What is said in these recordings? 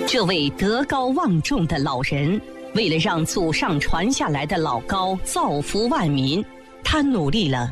这位德高望重的老人，为了让祖上传下来的老高造福万民，他努力了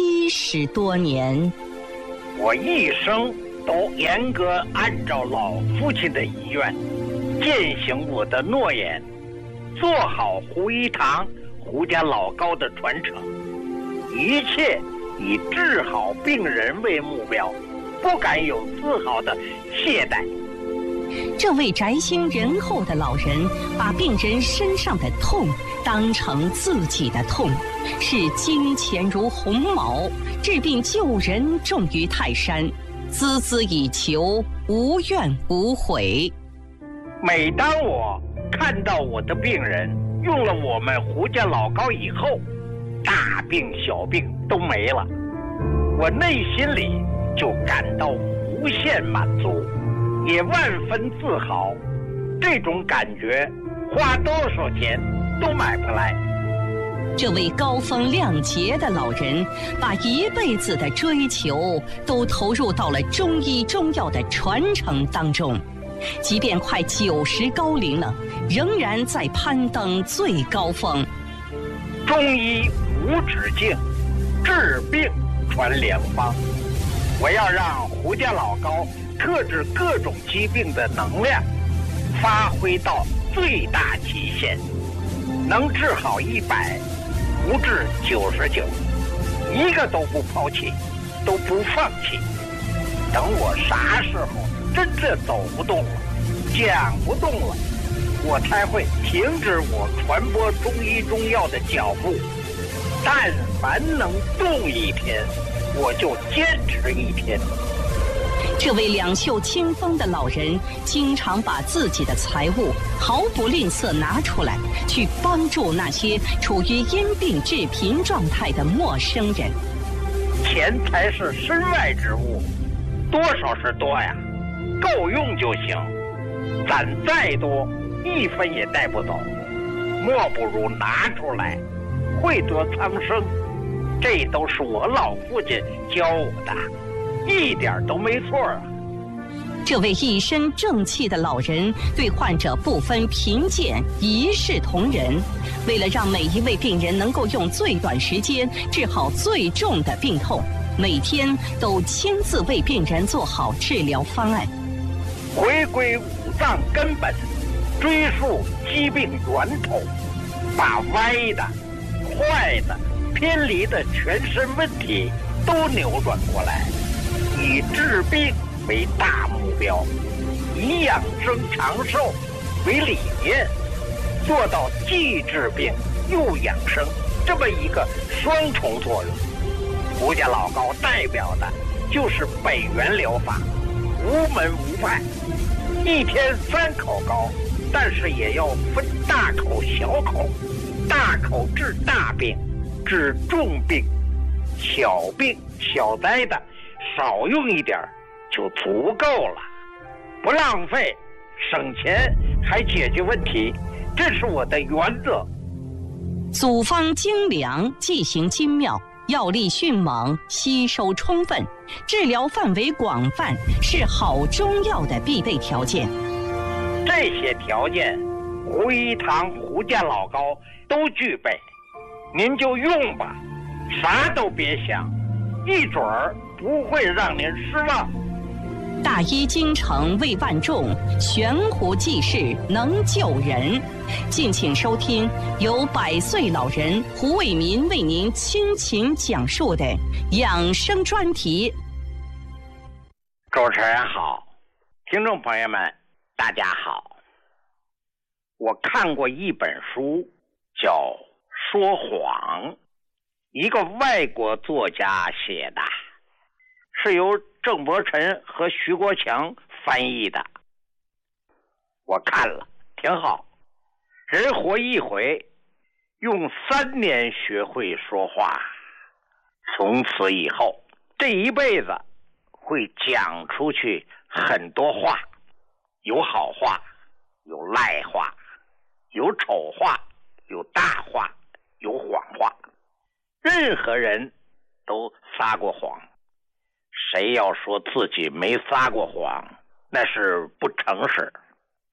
70多年。 我一生都严格按照老父亲的遗愿，践行我的诺言，做好胡一堂、胡家老高的传承，一切以治好病人为目标，不敢有丝毫的懈怠。 这位宅心仁厚的老人，把病人身上的痛当成自己的痛，视金钱如鸿毛，治病救人重于泰山，孜孜以求，无怨无悔。 每当我看到我的病人用了我们胡家老高以后，大病小病都没了，我内心里就感到无限满足，也万分自豪。这种感觉花多少钱都买不来。 这位高风亮节的老人，把一辈子的追求都投入到了中医中药的传承当中，即便快90高龄了，仍然在攀登最高峰。 中医无止境，治病传良方。我要让胡家老高克制各种疾病的能量发挥到最大极限，能治好100，不治99，一个都不抛弃，都不放弃。等我啥时候真正走不动了，讲不动了，我才会停止我传播中医中药的脚步。但凡能动一天，我就坚持一天。 这位两袖清风的老人，经常把自己的财物毫不吝啬拿出来，去帮助那些处于因病致贫状态的陌生人。 钱才是身外之物，多少是多呀，够用就行。攒再多，1分也带不走，莫不如拿出来，惠泽苍生。这都是我老父亲教我的，一点都没错啊。 这位一身正气的老人，对患者不分贫贱，一视同仁。为了让每一位病人能够用最短时间治好最重的病痛，每天都亲自为病人做好治疗方案。 回归五脏根本，追溯疾病源头，把歪的、坏的、偏离的全身问题都扭转过来，以治病为大目标，以养生长寿为理念，做到既治病又养生这么一个双重作用。胡家老高代表的就是北元疗法，无门无派，一天3口高，但是也要分大口小口，大口治大病，治重病，小病小灾的少用一点就足够了，不浪费，省钱还解决问题，这是我的原则。 组方精良，剂型精妙，药力迅猛，吸收充分，治疗范围广泛，是好中药的必备条件。 这些条件，胡一堂、胡家老高都具备，您就用吧，啥都别想，一准儿不会让您失望。 大医精诚为万众，悬壶济世能救人。敬请收听由100岁老人胡卫民为您倾情讲述的养生专题。 主持人好，听众朋友们大家好。我看过一本书叫《说谎》，一个外国作家写的，是由郑伯辰和徐国强翻译的。我看了挺好，人活一回，用3年学会说话，从此以后这一辈子会讲出去很多话，有好话，有赖话，有丑话，有大话，有谎话。任何人都撒过谎，谁要说自己没撒过谎，那是不诚实。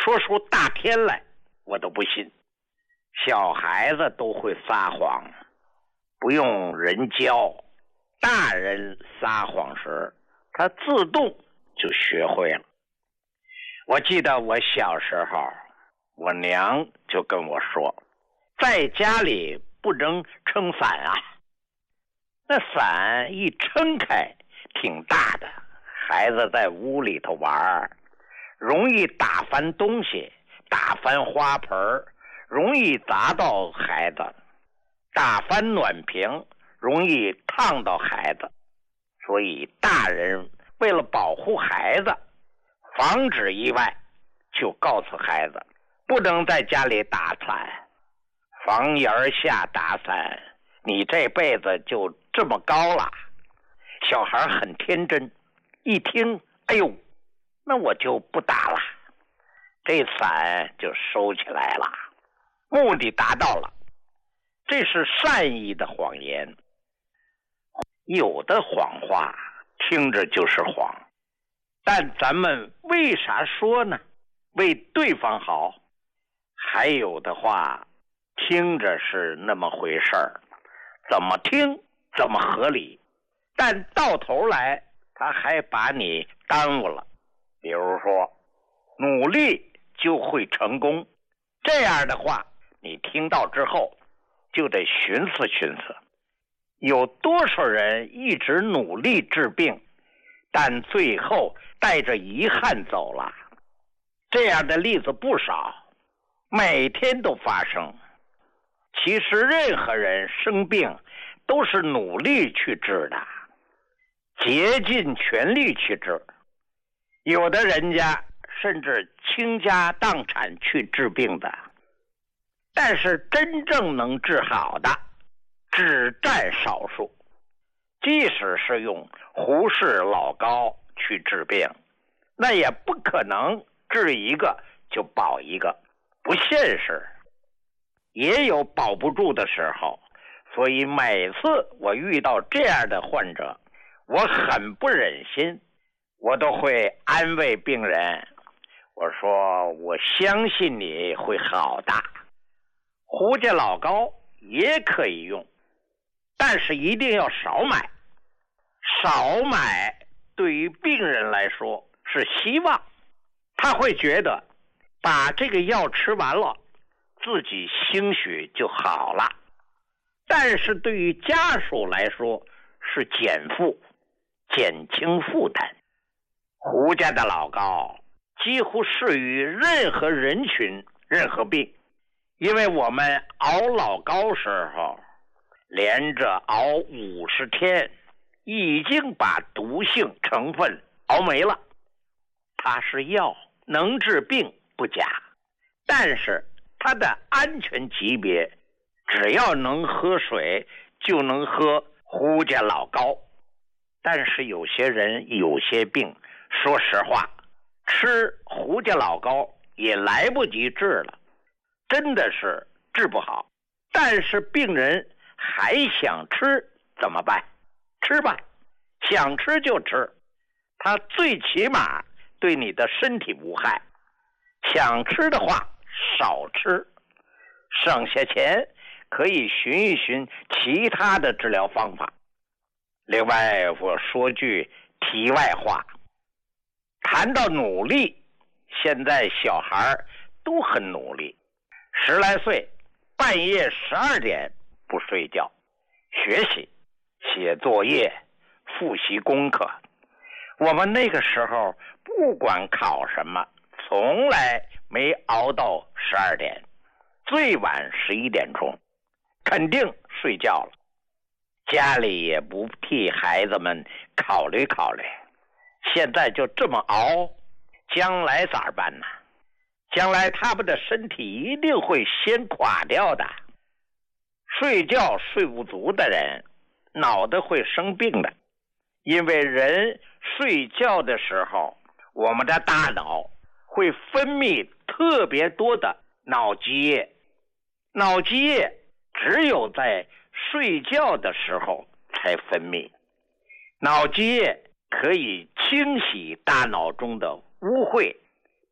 说出大天来我都不信。小孩子都会撒谎，不用人教，大人撒谎时他自动就学会了。我记得我小时候，我娘就跟我说，在家里不能撑伞啊，那伞一撑开挺大的，孩子在屋里头玩，容易打翻东西，打翻花盆，容易砸到孩子，打翻暖瓶，容易烫到孩子。所以大人为了保护孩子，防止意外，就告诉孩子不能在家里打伞，房檐下打伞，你这辈子就这么高了。小孩很天真，一听，哎呦，那我就不打了，这伞就收起来了，目的达到了。这是善意的谎言。有的谎话听着就是谎，但咱们为啥说呢？为对方好。还有的话听着是那么回事儿，怎么听怎么合理，但到头来他还把你耽误了。比如说，努力就会成功，这样的话你听到之后就得寻思寻思。有多少人一直努力治病，但最后带着遗憾走了？这样的例子不少，每天都发生。其实任何人生病都是努力去治的，竭尽全力去治。有的人家甚至倾家荡产去治病的，但是真正能治好的只占少数。即使是用胡适老高去治病，那也不可能治一个就保一个，不现实。也有保不住的时候，所以每次我遇到这样的患者，我很不忍心，我都会安慰病人，我说我相信你会好的。胡家老高也可以用，但是一定要少买。少买对于病人来说是希望，他会觉得把这个药吃完了，自己兴许就好了。但是对于家属来说是减负，减轻负担。胡家的老高几乎适于任何人群任何病，因为我们熬老高时候连着熬50天，已经把毒性成分熬没了。它是药，能治病不假，但是它的安全级别，只要能喝水就能喝胡家老高。但是有些人有些病，说实话，吃胡家老高也来不及治了，真的是治不好。但是病人还想吃怎么办？吃吧，想吃就吃，它最起码对你的身体无害。想吃的话少吃，省下钱可以寻一寻其他的治疗方法。另外我说句题外话，谈到努力，现在小孩都很努力，10来岁半夜12点不睡觉，学习写作业复习功课。我们那个时候不管考什么，从来没熬到12点，最晚11点钟肯定睡觉了。家里也不替孩子们考虑考虑，现在就这么熬，将来咋办呢？将来他们的身体一定会先垮掉的。睡觉睡不足的人脑袋会生病的，因为人睡觉的时候，我们的大脑会分泌特别多的脑积液。脑积液只有在睡觉的时候才分泌。脑积液可以清洗大脑中的污秽，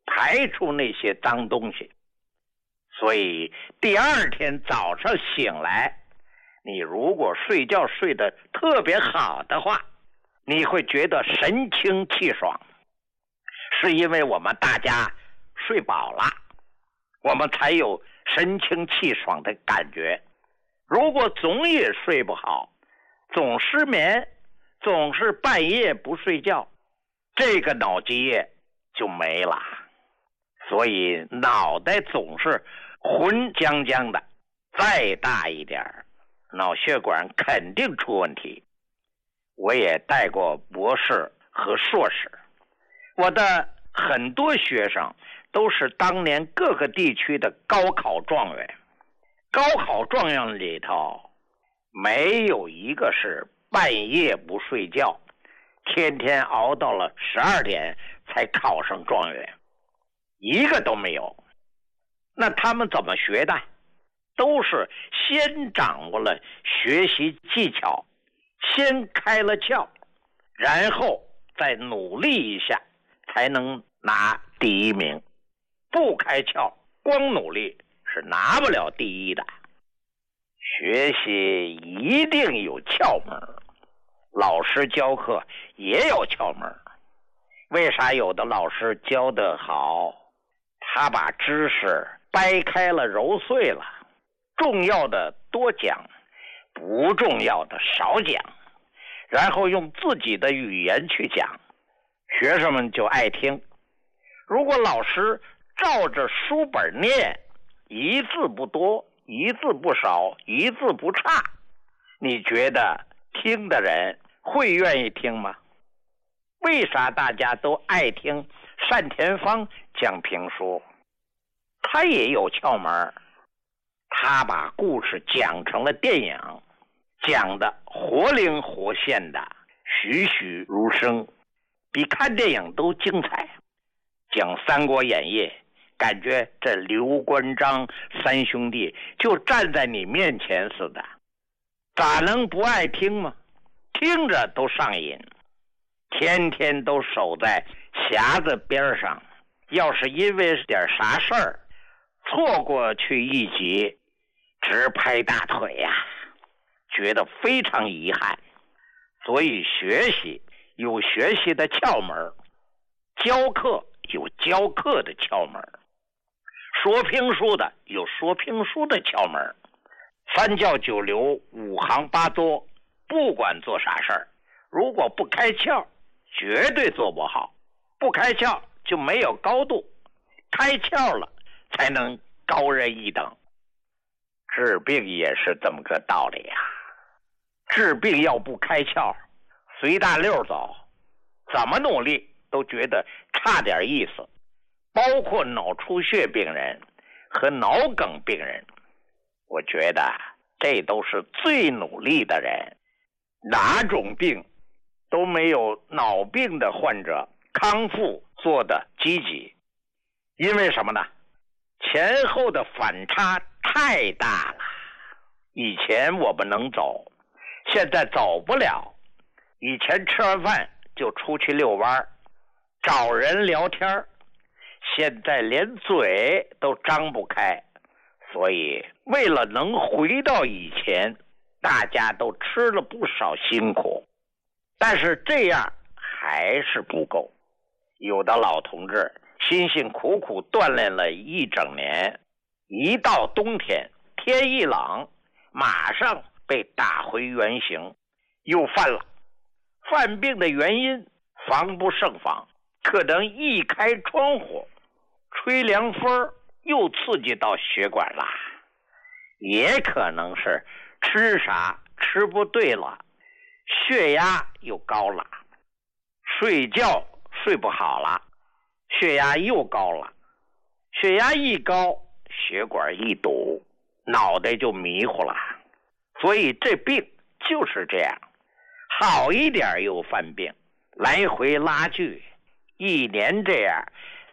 排出那些脏东西。所以第二天早上醒来，你如果睡觉睡得特别好的话，你会觉得神清气爽，是因为我们大家睡饱了，我们才有神清气爽的感觉。如果总也睡不好，总失眠，总是半夜不睡觉，这个脑积液就没了。所以脑袋总是浑浆浆的，再大一点脑血管肯定出问题。我也带过博士和硕士，我的很多学生都是当年各个地区的高考状元。高考状元里头没有一个是半夜不睡觉，天天熬到了12点才考上状元，一个都没有。那他们怎么学的？都是先掌握了学习技巧，先开了窍，然后再努力一下才能拿第一名。不开窍，光努力是拿不了第一的。学习一定有窍门，老师教课也有窍门。为啥有的老师教得好？他把知识掰开了揉碎了，重要的多讲，不重要的少讲，然后用自己的语言去讲，学生们就爱听。如果老师照着书本念，一字不多，一字不少，一字不差，你觉得听的人会愿意听吗？为啥大家都爱听单田芳讲评书？他也有窍门，他把故事讲成了电影，讲的活灵活现的，栩栩如生，比看电影都精彩。讲《三国演义》，感觉这刘关张三兄弟就站在你面前似的，咋能不爱听吗？听着都上瘾，天天都守在匣子边上，要是因为点啥事儿错过去一集，直拍大腿呀，觉得非常遗憾。所以学习有学习的窍门，教课有教课的窍门，说评书的有说评书的窍门。三教九流五行八作，不管做啥事儿，如果不开窍，绝对做不好。不开窍就没有高度，开窍了才能高人一等。治病也是这么个道理呀。治病要不开窍，随大溜走，怎么努力都觉得差点意思。包括脑出血病人和脑梗病人，我觉得这都是最努力的人，哪种病都没有脑病的患者康复做的积极。因为什么呢？前后的反差太大了。以前我们能走，现在走不了。以前吃完饭就出去遛弯，找人聊天，现在连嘴都张不开。所以为了能回到以前，大家都吃了不少辛苦，但是这样还是不够。有的老同志辛辛苦苦锻炼了一整年，一到冬天天一冷，马上被打回原形，又犯了。犯病的原因防不胜防，可能一开窗户吹凉风又刺激到血管了，也可能是吃啥吃不对了，血压又高了，睡觉睡不好了，血压又高了，血压一高，血管一堵，脑袋就迷糊了。所以这病就是这样，好一点又犯病，来回拉锯，1年这样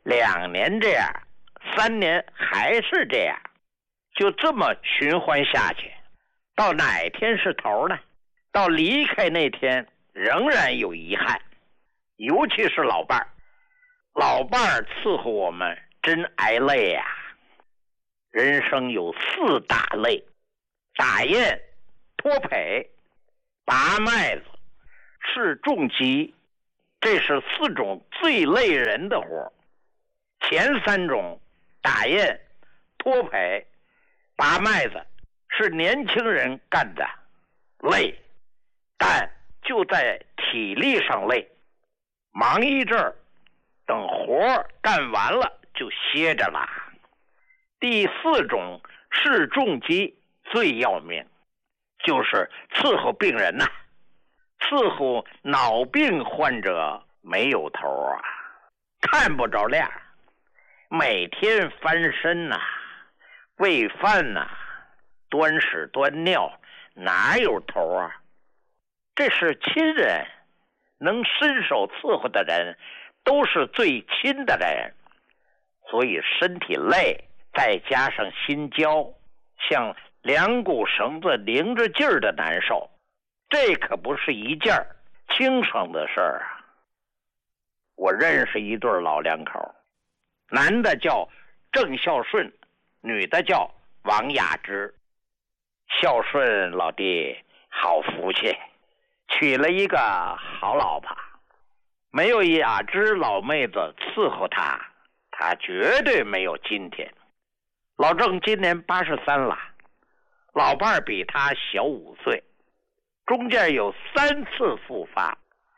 ，2年这样，3年还是这样，就这么循环下去，到哪天是头呢？到离开那天仍然有遗憾。尤其是老伴儿， 老伴儿伺候我们真挨累呀。人生有4大累：打雁、脱圮、拔麦子、吃重鸡，这是4种最累人的活。前3种打雁、脱圮、拔麦子是年轻人干的，累，但就在体力上累，忙一阵儿，等活干完了就歇着啦。第4种是重击最要命，就是伺候病人呐。伺候脑病患者没有头啊，看不着亮，每天翻身呐，喂饭呐，端屎端尿，哪有头啊？这是亲人，能伸手伺候的人都是最亲的人，所以身体累，再加上心焦，像2股绳子拧着劲儿的难受，这可不是一件轻省的事儿啊。我认识一对老两口，男的叫郑孝顺，女的叫王雅芝。孝顺老弟好福气，娶了一个好老婆，没有雅芝老妹子伺候他，他绝对没有今天。老郑今年83了，老伴儿比他小5岁，中间有3次复发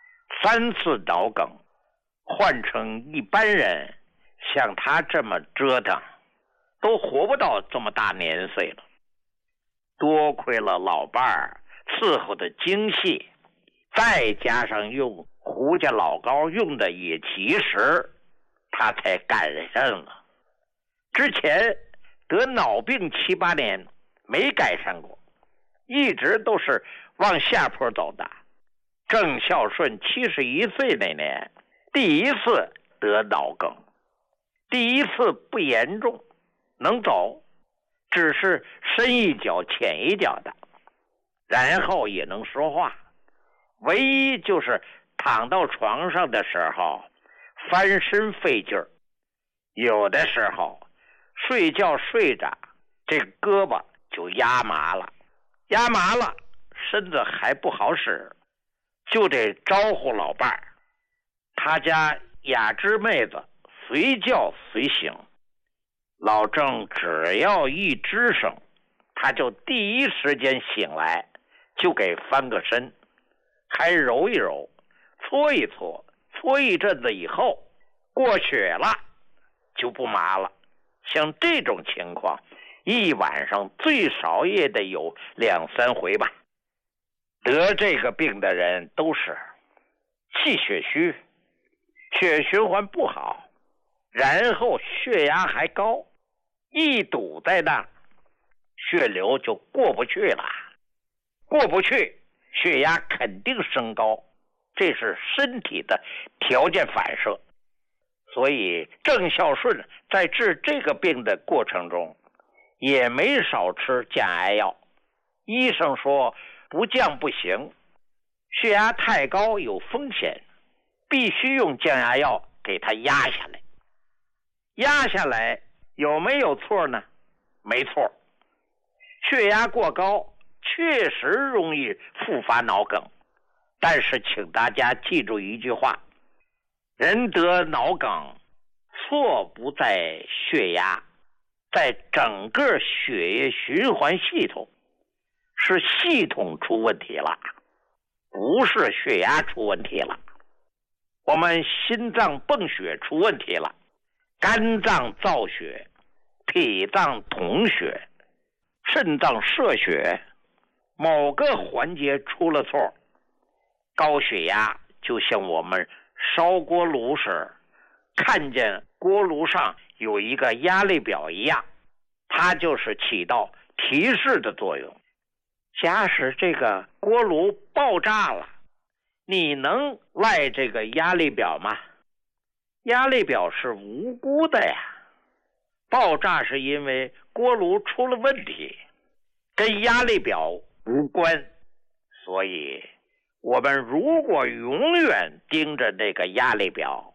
，3次脑梗，换成一般人像他这么折腾都活不到这么大年岁了。多亏了老伴儿伺候的精细，再加上用胡家老高用的也及时，他才赶上了。之前得脑病7、8年没改善过，一直都是往下坡走的。郑孝顺71岁那年第1次得脑梗，第1次不严重，能走，只是深一脚浅一脚的，然后也能说话，唯一就是躺到床上的时候翻身费劲儿，有的时候睡觉睡着这胳膊就压麻了，身子还不好使，就得招呼老伴儿。他家雅芝妹子随叫随醒，老郑只要一吱声，他就第一时间醒来，就给翻个身，还揉一揉，搓一搓，搓一阵子以后过血了就不麻了。像这种情况一晚上最少也得有2、3回吧。得这个病的人都是气血虚，血循环不好，然后血压还高，一堵在那，血流就过不去了，过不去，血压肯定升高，这是身体的条件反射。所以郑孝顺在治这个病的过程中也没少吃降压药，医生说不降不行，血压太高有风险，必须用降压药给它压下来。压下来有没有错呢？没错，血压过高确实容易复发脑梗，但是请大家记住一句话，人得脑梗错不在血压，在整个血液循环系统，是系统出问题了，不是血压出问题了。我们心脏泵血出问题了，肝脏造血，脾脏统血，肾脏摄血，某个环节出了错，高血压就像我们烧锅炉时看见锅炉上有一个压力表一样，它就是起到提示的作用。假使这个锅炉爆炸了，你能赖这个压力表吗？压力表是无辜的呀，爆炸是因为锅炉出了问题，跟压力表无关。所以我们如果永远盯着那个压力表，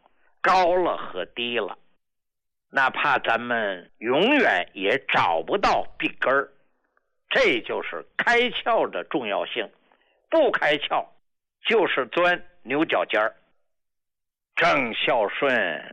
高了和低了，哪怕咱们永远也找不到病根儿。这就是开窍的重要性，不开窍就是钻牛角尖儿。郑孝顺